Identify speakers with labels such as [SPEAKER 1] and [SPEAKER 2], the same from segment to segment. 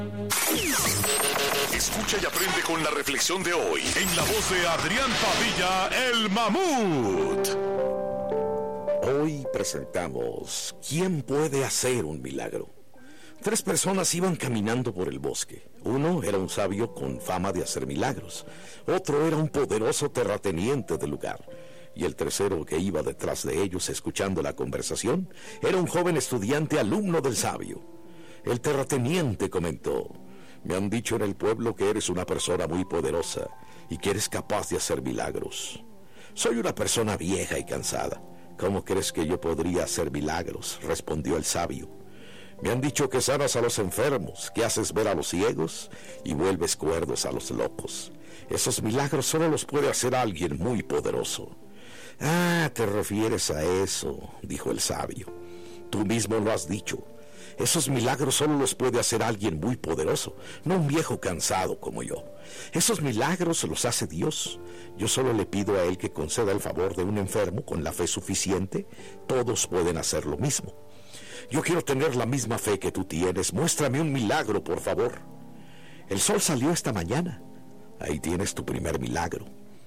[SPEAKER 1] Escucha y aprende con la reflexión de hoy en la voz de Adrián Padilla, el Mamut.
[SPEAKER 2] Hoy presentamos ¿Quién puede hacer un milagro? 3 personas iban caminando por el bosque. Uno era un sabio con fama de hacer milagros. Otro era un poderoso terrateniente del lugar. Y el tercero, que iba detrás de ellos escuchando la conversación, era un joven estudiante alumno del sabio. El terrateniente comentó: me han dicho en el pueblo que eres una persona muy poderosa y que eres capaz de hacer milagros. Soy una persona vieja y cansada. ¿Cómo crees que yo podría hacer milagros?, respondió el sabio. Me han dicho que sanas a los enfermos, que haces ver a los ciegos y vuelves cuerdos a los locos. Esos milagros solo los puede hacer alguien muy poderoso. Ah, ¿te refieres a eso?, dijo el sabio. Tú mismo lo has dicho. Esos milagros solo los puede hacer alguien muy poderoso, no un viejo cansado como yo. Esos milagros los hace Dios. Yo solo le pido a Él que conceda el favor de un enfermo con la fe suficiente. Todos pueden hacer lo mismo. Yo quiero tener la misma fe que tú tienes. Muéstrame un milagro, por favor. El sol salió esta mañana. Ahí tienes tu primer milagro.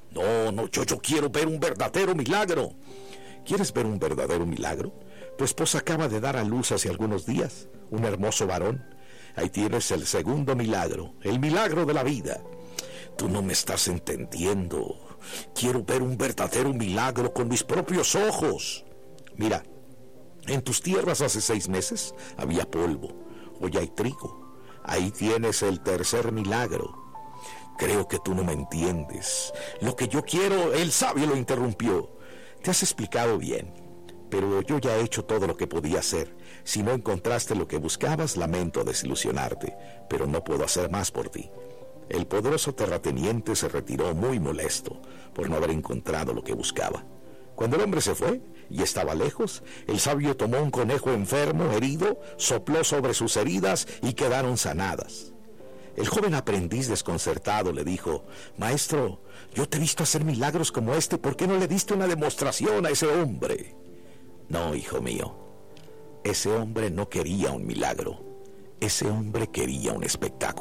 [SPEAKER 2] No, yo quiero ver un verdadero milagro. ¿Quieres ver un verdadero milagro? Tu esposa acaba de dar a luz hace algunos días un hermoso varón. Ahí tienes el segundo milagro, el milagro de la vida. Tú no me estás entendiendo. Quiero ver un verdadero milagro con mis propios ojos. Mira, en tus tierras hace 6 meses había polvo. Hoy hay trigo. Ahí tienes el tercer milagro. Creo que tú no me entiendes. Lo que yo quiero, el sabio lo interrumpió. Te has explicado bien, pero yo ya he hecho todo lo que podía hacer. Si no encontraste lo que buscabas, lamento desilusionarte, pero no puedo hacer más por ti. El poderoso terrateniente se retiró muy molesto por no haber encontrado lo que buscaba. Cuando el hombre se fue y estaba lejos, el sabio tomó un conejo enfermo, herido, sopló sobre sus heridas y quedaron sanadas. El joven aprendiz desconcertado le dijo: maestro, yo te he visto hacer milagros como este, ¿por qué no le diste una demostración a ese hombre? No, hijo mío, ese hombre no quería un milagro, ese hombre quería un espectáculo.